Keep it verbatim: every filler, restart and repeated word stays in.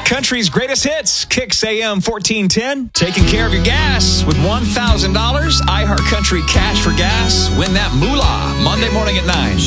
Country's greatest hits, Kicks A M fourteen ten. Taking care of your gas with one thousand dollars. iHeart Country Cash for Gas. Win that moolah Monday morning at nine.